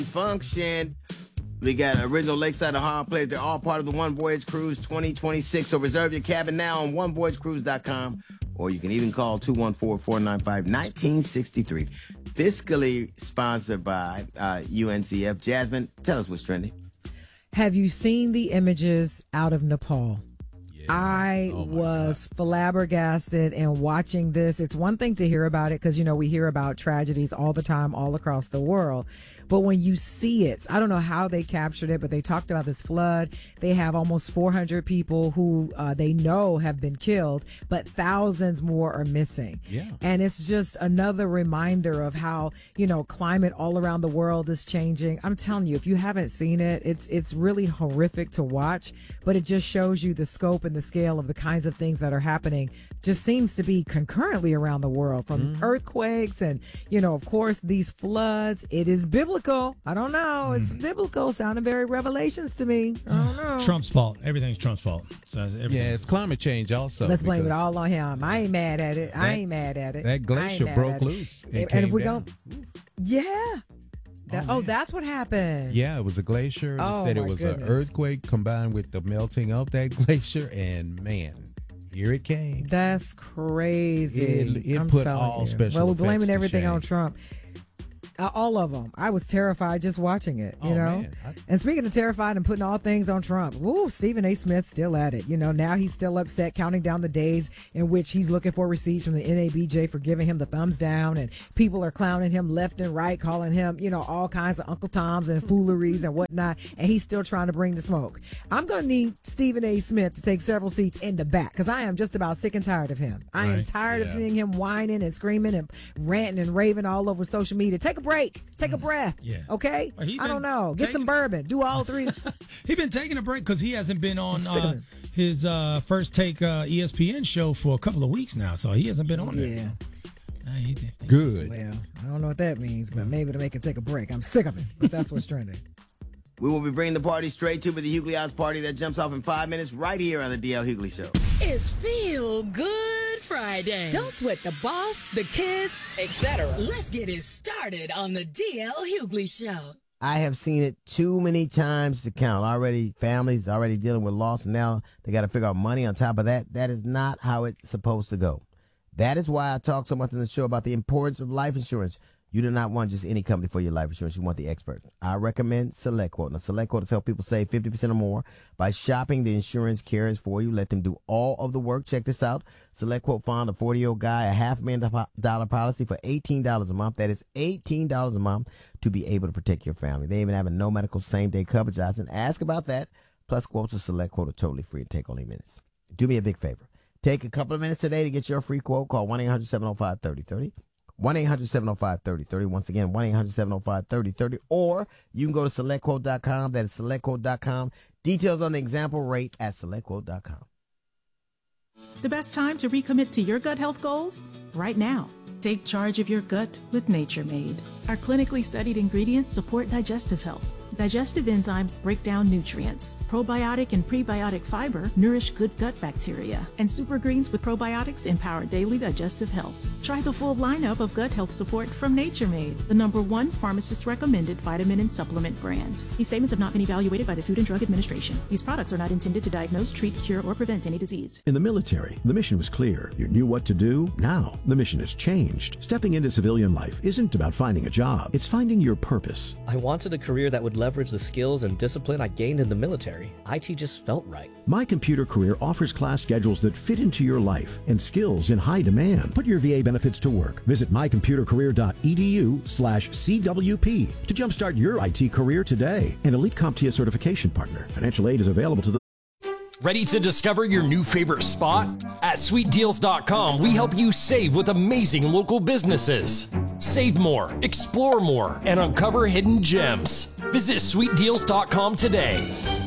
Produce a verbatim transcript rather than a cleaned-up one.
Function. We got original Lakeside and Harlem players. They're all part of the One Voyage Cruise twenty twenty-six. So reserve your cabin now on one voyage cruise dot com, or you can even call two one four, four nine five, one nine six three. Fiscally sponsored by uh, U N C F. Jasmine, tell us what's trending. Have you seen the images out of Nepal? Yeah. I oh was God. flabbergasted and watching this. It's one thing to hear about it because, you know, we hear about tragedies all the time, all across the world. But when you see it, I don't know how they captured it, but they talked about this flood. They have almost four hundred people who uh, they know have been killed, but thousands more are missing. Yeah. And it's just another reminder of how, you know, climate all around the world is changing. I'm telling you, if you haven't seen it, it's it's really horrific to watch, but it just shows you the scope and the scale of the kinds of things that are happening. Just seems to be concurrently around the world, from mm-hmm. earthquakes and, you know, of course, these floods. It is biblical. I don't know. It's mm. biblical. Sounded very Revelations to me. I don't know. Trump's fault. Everything's Trump's fault. So yeah, it's climate change also. Let's blame it all on him. I ain't mad at it. That, I ain't mad at it. That glacier broke loose. And, and if we don't, yeah. That, oh, oh, that's what happened. Yeah, it was a glacier. They oh, said it was an earthquake combined with the melting of that glacier, and man, here it came. That's crazy. It, it I'm put telling all you. special Well, we're blaming everything shame. on Trump. Uh, all of them. I was terrified just watching it, you oh, know. Man. I... And speaking of terrified and putting all things on Trump, woo, Stephen A. Smith still at it. You know, now he's still upset, counting down the days in which he's looking for receipts from the N A B J for giving him the thumbs down, and people are clowning him left and right, calling him, you know, all kinds of Uncle Toms and fooleries and whatnot, and he's still trying to bring the smoke. I'm going to need Stephen A. Smith to take several seats in the back, because I am just about sick and tired of him. I right. am tired yeah. of seeing him whining and screaming and ranting and raving all over social media. Take a break. Take a breath. Yeah. Okay? Well, I don't know. Get taking, some bourbon. Do all three. He's been taking a break because he hasn't been on uh, his uh, First Take uh, E S P N show for a couple of weeks now, so he hasn't been on there. Yeah. Uh, he did, he Good. Well, I don't know what that means, but maybe to make him take a break. I'm sick of it, but that's what's trending. We will be bringing the party straight to with the Hughley House Party that jumps off in five minutes right here on the D L Hughley Show. It's Feel Good Friday. Don't sweat the boss, the kids, et cetera. Let's get it started on the D L Hughley Show. I have seen it too many times to count. Already, families already dealing with loss, and now they got to figure out money on top of that. That is not how it's supposed to go. That is why I talk so much in the show about the importance of life insurance. You do not want just any company for your life insurance. You want the expert. I recommend SelectQuote. Now, SelectQuote has helped people save fifty percent or more by shopping the insurance carriers for you. Let them do all of the work. Check this out. SelectQuote found a forty-year-old guy a half million dollar policy for eighteen dollars a month. That is eighteen dollars a month to be able to protect your family. They even have a no medical same-day coverage option. Ask about that. Plus, quotes with SelectQuote are totally free and take only minutes. Do me a big favor. Take a couple of minutes today to get your free quote. Call one eight hundred seven oh five three oh three oh. one eight hundred seven oh five three oh three oh. Once again, one eight hundred seven oh five three oh three oh. Or you can go to select quote dot com. That is select quote dot com. Details on the example rate at select quote dot com. The best time to recommit to your gut health goals? Right now. Take charge of your gut with Nature Made. Our clinically studied ingredients support digestive health. Digestive enzymes break down nutrients. Probiotic and prebiotic fiber nourish good gut bacteria. And super greens with probiotics empower daily digestive health. Try the full lineup of gut health support from Nature Made, the number one pharmacist-recommended vitamin and supplement brand. These statements have not been evaluated by the Food and Drug Administration. These products are not intended to diagnose, treat, cure, or prevent any disease. In the military, the mission was clear. You knew what to do. Now, the mission has changed. Stepping into civilian life isn't about finding a job. It's finding your purpose. I wanted a career that would leverage the skills and discipline I gained in the military. I T just felt right. My Computer Career offers class schedules that fit into your life and skills in high demand. Put your V A benefits to work. Visit my computer career dot e d u slash C W P to jumpstart your I T career today. An Elite CompTIA certification partner. Financial aid is available to the Ready to discover your new favorite spot? At sweet deals dot com, we help you save with amazing local businesses. Save more, explore more, and uncover hidden gems. Visit sweet deals dot com today.